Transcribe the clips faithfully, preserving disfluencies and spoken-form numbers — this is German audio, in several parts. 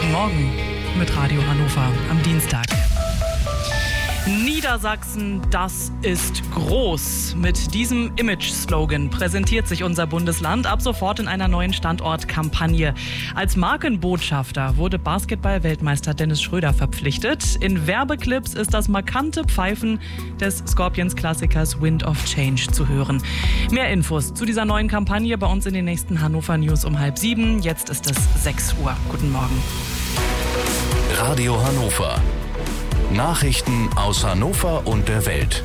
Guten Morgen mit Radio Hannover am Dienstag. Niedersachsen, das ist groß. Mit diesem Image-Slogan präsentiert sich unser Bundesland ab sofort in einer neuen Standortkampagne. Als Markenbotschafter wurde Basketball-Weltmeister Dennis Schröder verpflichtet. In Werbeclips ist das markante Pfeifen des Scorpions-Klassikers Wind of Change zu hören. Mehr Infos zu dieser neuen Kampagne bei uns in den nächsten Hannover News um halb sieben. Jetzt ist es sechs Uhr. Guten Morgen. Radio Hannover. Nachrichten aus Hannover und der Welt.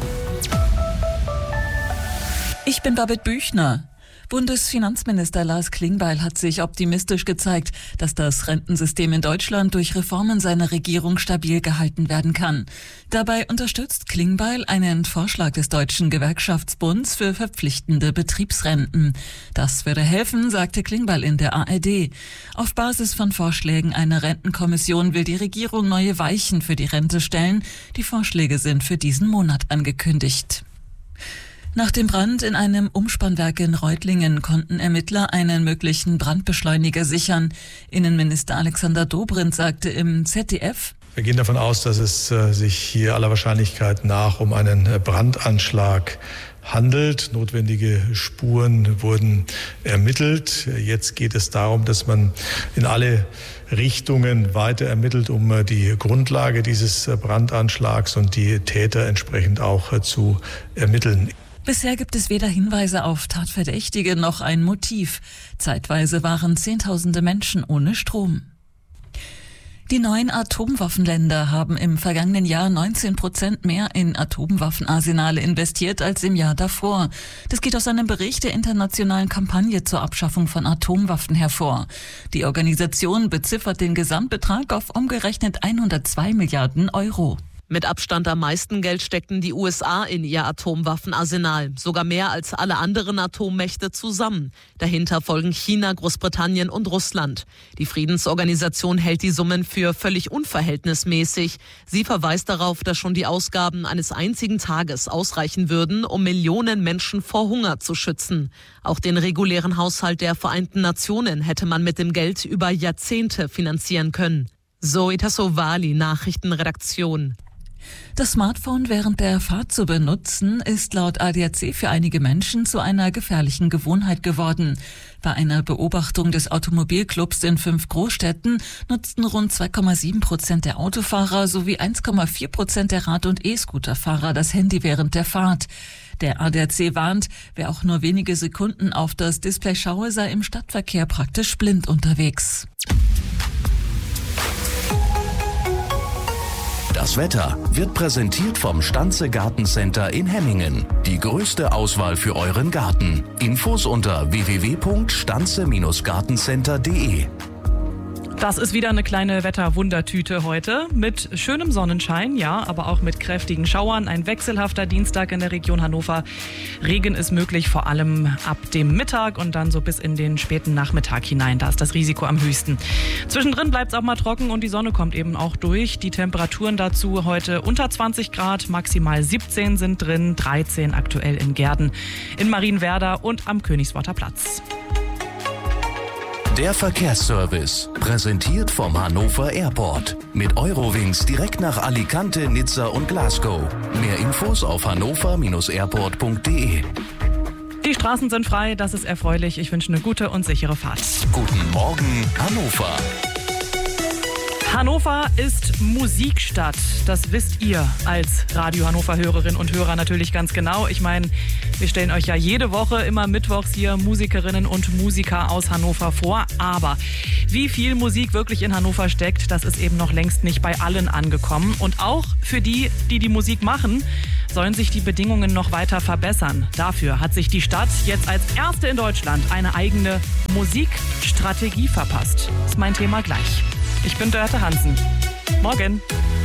Ich bin Babette Büchner. Bundesfinanzminister Lars Klingbeil hat sich optimistisch gezeigt, dass das Rentensystem in Deutschland durch Reformen seiner Regierung stabil gehalten werden kann. Dabei unterstützt Klingbeil einen Vorschlag des Deutschen Gewerkschaftsbunds für verpflichtende Betriebsrenten. Das würde helfen, sagte Klingbeil in der A R D. Auf Basis von Vorschlägen einer Rentenkommission will die Regierung neue Weichen für die Rente stellen. Die Vorschläge sind für diesen Monat angekündigt. Nach dem Brand in einem Umspannwerk in Reutlingen konnten Ermittler einen möglichen Brandbeschleuniger sichern. Innenminister Alexander Dobrindt sagte im Z D F: Wir gehen davon aus, dass es äh, sich hier aller Wahrscheinlichkeit nach um einen äh, Brandanschlag handelt. Notwendige Spuren wurden ermittelt. Jetzt geht es darum, dass man in alle Richtungen weiter ermittelt, um äh, die Grundlage dieses äh, Brandanschlags und die Täter entsprechend auch äh, zu ermitteln. Bisher gibt es weder Hinweise auf Tatverdächtige noch ein Motiv. Zeitweise waren Zehntausende Menschen ohne Strom. Die neuen Atomwaffenländer haben im vergangenen Jahr neunzehn Prozent mehr in Atomwaffenarsenale investiert als im Jahr davor. Das geht aus einem Bericht der internationalen Kampagne zur Abschaffung von Atomwaffen hervor. Die Organisation beziffert den Gesamtbetrag auf umgerechnet hundertzwei Milliarden Euro. Mit Abstand am meisten Geld steckten die U S A in ihr Atomwaffenarsenal, sogar mehr als alle anderen Atommächte zusammen. Dahinter folgen China, Großbritannien und Russland. Die Friedensorganisation hält die Summen für völlig unverhältnismäßig. Sie verweist darauf, dass schon die Ausgaben eines einzigen Tages ausreichen würden, um Millionen Menschen vor Hunger zu schützen. Auch den regulären Haushalt der Vereinten Nationen hätte man mit dem Geld über Jahrzehnte finanzieren können. Zoe Tassovali, Nachrichtenredaktion. Das Smartphone während der Fahrt zu benutzen, ist laut A D A C für einige Menschen zu einer gefährlichen Gewohnheit geworden. Bei einer Beobachtung des Automobilclubs in fünf Großstädten nutzten rund zwei Komma sieben Prozent der Autofahrer sowie eins Komma vier Prozent der Rad- und E-Scooterfahrer das Handy während der Fahrt. Der A D A C warnt, wer auch nur wenige Sekunden auf das Display schaue, sei im Stadtverkehr praktisch blind unterwegs. Das Wetter wird präsentiert vom Stanze Gartencenter in Hemmingen. Die größte Auswahl für euren Garten. Infos unter w w w punkt stanze gartencenter punkt de. Das ist wieder eine kleine Wetterwundertüte heute mit schönem Sonnenschein, ja, aber auch mit kräftigen Schauern. Ein wechselhafter Dienstag in der Region Hannover. Regen ist möglich, vor allem ab dem Mittag und dann so bis in den späten Nachmittag hinein. Da ist das Risiko am höchsten. Zwischendrin bleibt es auch mal trocken und die Sonne kommt eben auch durch. Die Temperaturen dazu heute unter zwanzig Grad, maximal siebzehn sind drin, dreizehn aktuell in Gehrden, in Marienwerder und am Königsworter Platz. Der Verkehrsservice, präsentiert vom Hannover Airport. Mit Eurowings direkt nach Alicante, Nizza und Glasgow. Mehr Infos auf hannover airport punkt de. Die Straßen sind frei, das ist erfreulich. Ich wünsche eine gute und sichere Fahrt. Guten Morgen, Hannover. Hannover ist Musikstadt. Das wisst ihr als Radio Hannover-Hörerinnen und Hörer natürlich ganz genau. Ich meine, wir stellen euch ja jede Woche immer mittwochs hier Musikerinnen und Musiker aus Hannover vor. Aber wie viel Musik wirklich in Hannover steckt, das ist eben noch längst nicht bei allen angekommen. Und auch für die, die die Musik machen, sollen sich die Bedingungen noch weiter verbessern. Dafür hat sich die Stadt jetzt als erste in Deutschland eine eigene Musikstrategie verpasst. Das ist mein Thema gleich. Ich bin Dörte Hansen. Morgen.